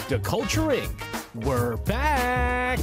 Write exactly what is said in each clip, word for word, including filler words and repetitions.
The Culture Incorporated. We're back!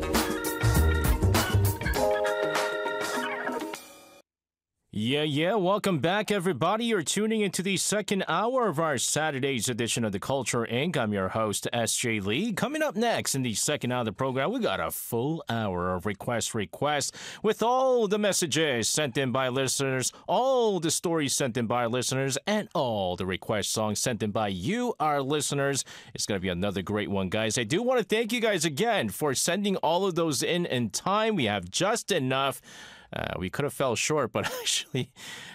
Yeah, yeah, welcome back, everybody. You're tuning into the second hour of our Saturday's edition of The Culture Incorporated. I'm your host, S J Lee. Coming up next in the second hour of the program, we got a full hour of request requests with all the messages sent in by listeners, all the stories sent in by listeners, and all the request songs sent in by you, our listeners. It's going to be another great one, guys. I do want to thank you guys again for sending all of those in in time. We have just enough. Uh, we could have fell short, but actually,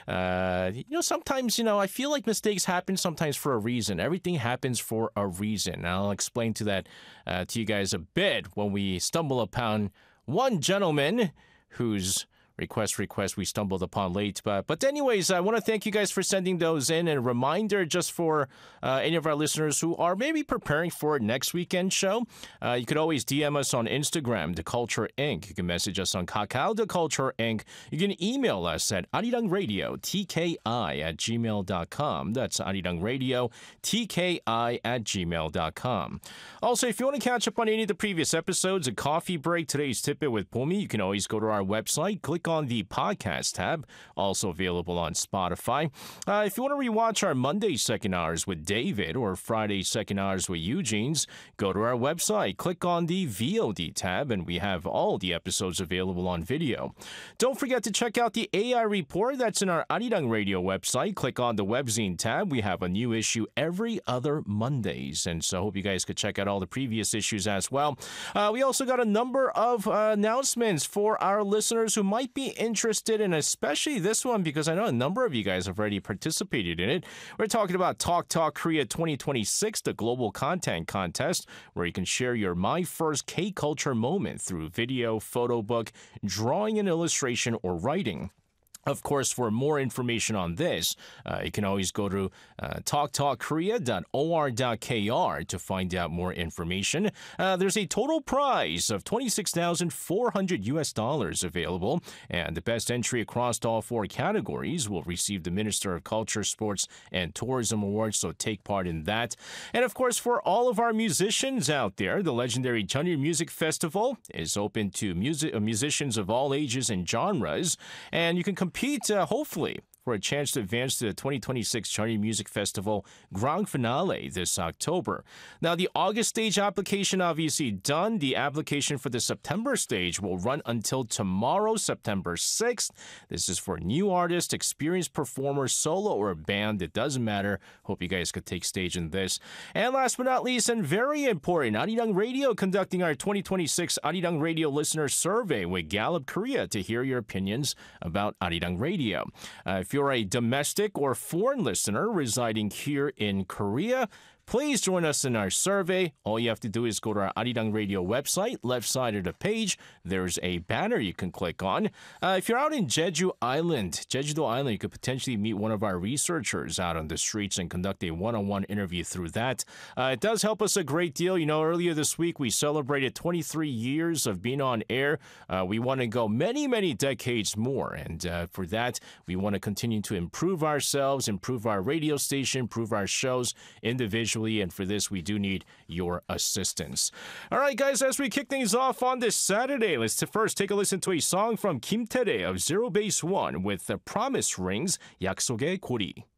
uh, you know, sometimes, you know, I feel like mistakes happen sometimes for a reason. Everything happens for a reason. And I'll explain to that uh, to you guys a bit when we stumble upon one gentleman whose request request we stumbled upon late. But, but anyways, I want to thank you guys for sending those in. And a reminder just for uh, any of our listeners who are maybe preparing for next weekend show, uh, you could always D M us on Instagram, The Culture Incorporated. You can message us on Kakao, The Culture Incorporated. You can email us at arirangradio, T K I at gmail dot com. That's arirangradio, T K I at gmail dot com. Also, if you want to catch up on any of the previous episodes, a coffee break, today's Tip-It with Pomi, you can always go to our website, click on the podcast tab, also available on Spotify. Uh, if you want to rewatch our Monday second hours with David or Friday second hours with Eugene's, go to our website, click on the V O D tab, and we have all the episodes available on video. Don't forget to check out the A I report that's in our Arirang Radio website. Click on the webzine tab. We have a new issue every other Mondays, and so I hope you guys could check out all the previous issues as well. Uh, we also got a number of uh, announcements for our listeners who might be interested in, especially this one, because I know a number of you guys have already participated in it. We're talking about Talk Talk Korea twenty twenty-six, the global content contest, where you can share your My First K-Culture moment through video, photo book, drawing and illustration, or writing. Of course, for more information on this, uh, you can always go to uh, talk talk korea dot o r dot k r to find out more information. Uh, there's a total prize of twenty-six thousand four hundred U S dollars available, and the best entry across all four categories will receive the Minister of Culture, Sports, and Tourism Award, so take part in that. And of course, for all of our musicians out there, the legendary Jeonnil Music Festival is open to music, uh, musicians of all ages and genres, and you can compete Compete, uh, hopefully, for a chance to advance to the twenty twenty-six Jeonnil Music Festival Grand Finale this October. Now, the August stage application obviously done. The application for the September stage will run until tomorrow, September sixth. This is for new artists, experienced performers, solo or a band. It doesn't matter. Hope you guys could take stage in this. And last but not least, and very important, Arirang Radio conducting our twenty twenty-six Arirang Radio Listener Survey with Gallup Korea to hear your opinions about Arirang Radio. Uh, if you're a domestic or foreign listener residing here in Korea, please join us in our survey. All you have to do is go to our Arirang Radio website. Left side of the page, there's a banner you can click on. Uh, if you're out in Jeju Island, Jeju Island, you could potentially meet one of our researchers out on the streets and conduct a one-on-one interview through that. Uh, it does help us a great deal. You know, earlier this week, we celebrated twenty-three years of being on air. Uh, we want to go many, many decades more. And uh, for that, we want to continue to improve ourselves, improve our radio station, improve our shows individually. And for this, we do need your assistance. All right, guys, as we kick things off on this Saturday, let's to first take a listen to a song from Kim Tae-rae of Zero Base One with the Promise Rings, 약속의 고리.